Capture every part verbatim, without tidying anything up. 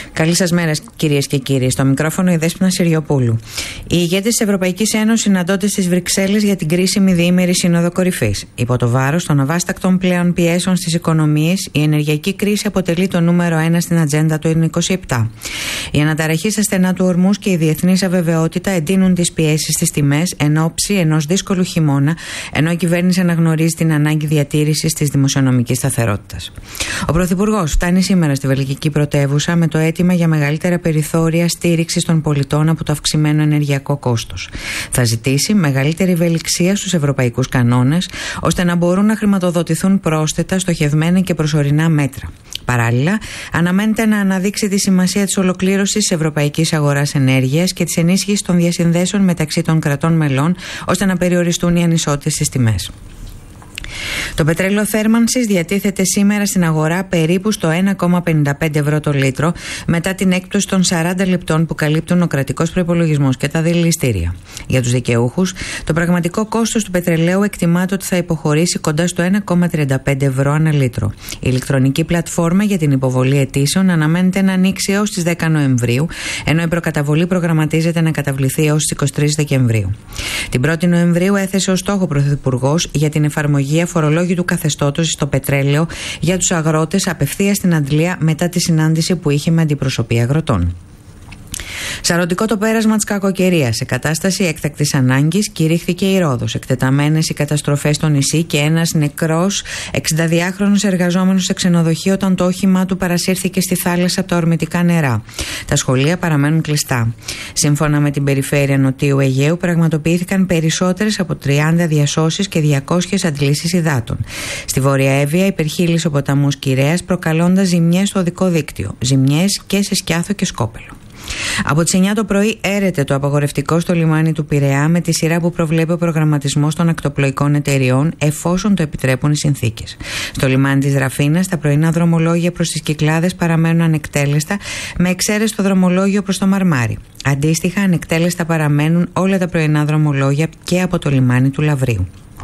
Καλή σας μέρα, κυρίες και κύριοι. Στο μικρόφωνο η Δέσποινα Συριοπούλου. Οι ηγέτες της Ευρωπαϊκής Ένωσης συναντώνται στις Βρυξέλλες για την κρίσιμη διήμερη Σύνοδο Κορυφής. Υπό το βάρος των αβάστακτων πλέον πιέσεων στις οικονομίες, η ενεργειακή κρίση αποτελεί το νούμερο ένα στην ατζέντα του είκοσι επτά. Η αναταραχή στα στενά του ορμούς και η διεθνής αβεβαιότητα εντείνουν τις πιέσεις στις τιμές εν ώψη ενός δύσκολου χειμώνα, ενώ η κυβέρνηση αναγνωρίζει την ανάγκη διατήρησης της δημοσιονομικής σταθερότητας. Ο Πρωθυπουργός φτάνει σήμερα στη βελγική πρωτεύουσα με το αίτημα για μεγαλύτερα περιθώρια στήριξης των πολιτών από το αυξημένο ενεργειακό κόστος. Θα ζητήσει μεγαλύτερη ευελιξία στους ευρωπαϊκούς κανόνες, ώστε να μπορούν να χρηματοδοτηθούν πρόσθετα, στοχευμένα και προσωρινά μέτρα. Παράλληλα, αναμένεται να αναδείξει τη σημασία της ολοκλήρωσης της ευρωπαϊκής αγοράς ενέργειας και της ενίσχυσης των διασυνδέσεων μεταξύ των κρατών μελών, ώστε να περιοριστούν οι ανισότητες στις τιμές. Το πετρέλαιο θέρμανσης διατίθεται σήμερα στην αγορά περίπου στο ένα κόμμα πενήντα πέντε ευρώ το λίτρο, μετά την έκπτωση των σαράντα λεπτών που καλύπτουν ο κρατικός προϋπολογισμός και τα δηληστήρια. Για τους δικαιούχους, το πραγματικό κόστος του πετρελαίου εκτιμάται ότι θα υποχωρήσει κοντά στο ένα κόμμα τριάντα πέντε ευρώ ανά λίτρο. Η ηλεκτρονική πλατφόρμα για την υποβολή αιτήσεων αναμένεται να ανοίξει έως τις δέκα Νοεμβρίου, ενώ η προκαταβολή προγραμματίζεται να καταβληθεί έως τις είκοσι τρεις Δεκεμβρίου. Την πρώτη Νοεμβρίου έθεσε ως στόχο ο Πρωθυπουργός για την εφαρμογή αφορολόγητου καθεστώτος στο πετρέλαιο για τους αγρότες απευθείας στην Αντλία μετά τη συνάντηση που είχε με αντιπροσωπεία αγροτών. Σαρωτικό το πέρασμα της κακοκαιρίας. Σε κατάσταση έκτακτης ανάγκης κηρύχθηκε η Ρόδος. Εκτεταμένες οι καταστροφές στο νησί και ένας νεκρός εξηνταδυάχρονος εργαζόμενος σε ξενοδοχείο όταν το όχημά του παρασύρθηκε στη θάλασσα από τα ορμητικά νερά. Τα σχολεία παραμένουν κλειστά. Σύμφωνα με την περιφέρεια Νοτιού Αιγαίου, πραγματοποιήθηκαν περισσότερες από τριάντα διασώσεις και διακόσιες αντλήσεις υδάτων. Στη Βόρεια Εύβοια υπερχείλησε ο ποταμός Κυρέας, προκαλώντας ζημιές στο οδικό δίκτυο. Ζημιές και σε Σκιάθο και Σκόπελο. Από τις εννιά το πρωί έρεται το απαγορευτικό στο λιμάνι του Πειραιά, με τη σειρά που προβλέπει ο προγραμματισμός των ακτοπλοϊκών εταιριών, εφόσον το επιτρέπουν οι συνθήκες. Στο λιμάνι της Ραφίνας, τα πρωινά δρομολόγια προς τις Κυκλάδες παραμένουν ανεκτέλεστα, με εξαίρεση το δρομολόγιο προς το Μαρμάρι. Αντίστοιχα, ανεκτέλεστα παραμένουν όλα τα πρωινά δρομολόγια και από το λιμάνι του Λαβρίου.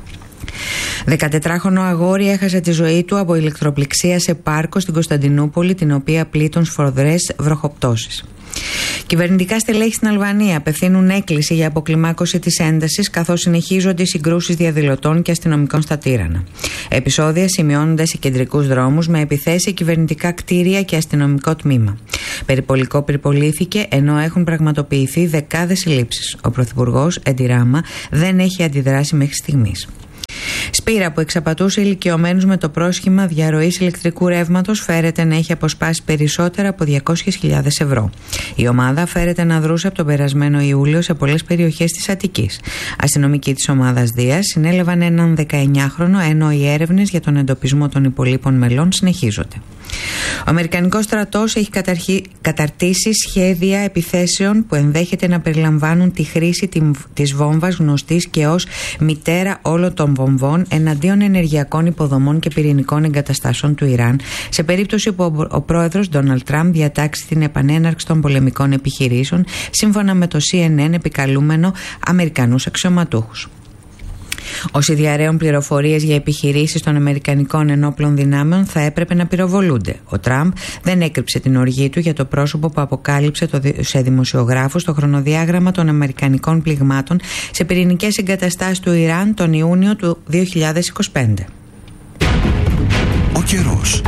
δεκατετράχρονο αγόρι έχασε τη ζωή του από ηλεκτροπληξία σε πάρκο στην Κωνσταντινούπολη, την οποία πλήττουν σφοδρές βροχοπτώσεις. Κυβερνητικά στελέχη στην Αλβανία απευθύνουν έκκληση για αποκλιμάκωση της έντασης, καθώς συνεχίζονται οι συγκρούσεις διαδηλωτών και αστυνομικών στα Τύρανα. Επεισόδια σημειώνονται σε κεντρικούς δρόμους με επιθέσεις σε κυβερνητικά κτίρια και αστυνομικό τμήμα. Περιπολικό περιπολήθηκε, ενώ έχουν πραγματοποιηθεί δεκάδες συλλήψεις. Ο Πρωθυπουργός Έντι Ράμα δεν έχει αντιδράσει μέχρι στιγμής. Σπήρα που εξαπατούσε ηλικιωμένους με το πρόσχημα διαρροής ηλεκτρικού ρεύματος φέρεται να έχει αποσπάσει περισσότερα από διακόσιες χιλιάδες ευρώ. Η ομάδα φέρεται να δρούσε από τον περασμένο Ιούλιο σε πολλές περιοχές της Αττικής. Αστυνομικοί της ομάδας Δίας συνέλαβαν έναν δεκαεννιάχρονο, ενώ οι έρευνες για τον εντοπισμό των υπολείπων μελών συνεχίζονται. Ο Αμερικανικός στρατός έχει καταρχει... καταρτήσει σχέδια επιθέσεων που ενδέχεται να περιλαμβάνουν τη χρήση της βόμβας γνωστής και ως μητέρα όλων των βομβών εναντίον ενεργειακών υποδομών και πυρηνικών εγκαταστάσεων του Ιράν, σε περίπτωση που ο πρόεδρος Ντόναλντ Τραμπ διατάξει την επανέναρξη των πολεμικών επιχειρήσεων, σύμφωνα με το σι εν εν επικαλούμενο Αμερικανούς αξιωματούχους. Όσοι διαρρέουν πληροφορίες για επιχειρήσεις των Αμερικανικών ενόπλων δυνάμεων θα έπρεπε να πυροβολούνται. Ο Τραμπ δεν έκρυψε την οργή του για το πρόσωπο που αποκάλυψε το, σε δημοσιογράφους το χρονοδιάγραμμα των Αμερικανικών πληγμάτων σε πυρηνικές εγκαταστάσεις του Ιράν τον Ιούνιο του δύο χιλιάδες είκοσι πέντε. Ο καιρός.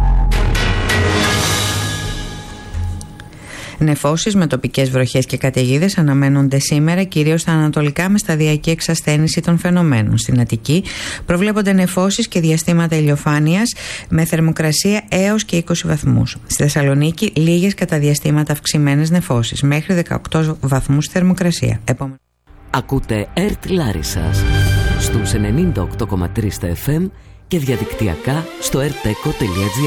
Νεφώσεις με τοπικές βροχές και καταιγίδες αναμένονται σήμερα, κυρίως στα ανατολικά, με σταδιακή εξασθένηση των φαινομένων. Στην Αττική προβλέπονται νεφώσεις και διαστήματα ηλιοφάνειας με θερμοκρασία έως και είκοσι βαθμούς. Στη Θεσσαλονίκη λίγες κατά διαστήματα αυξημένες νεφώσεις, μέχρι δεκαοκτώ βαθμούς θερμοκρασία. Επόμενο. Ακούτε ΕΡΤ Λάρισσας στους ενενήντα οκτώ κόμμα τρία στα εφ εμ και διαδικτυακά στο ερτεκο τελεία τζι άρ.